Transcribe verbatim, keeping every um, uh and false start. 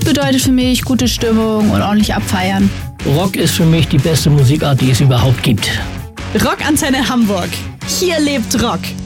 bedeutet für mich gute Stimmung und ordentlich abfeiern. Rock ist für mich die beste Musikart, die es überhaupt gibt. Rockantenne Hamburg. Hier lebt Rock.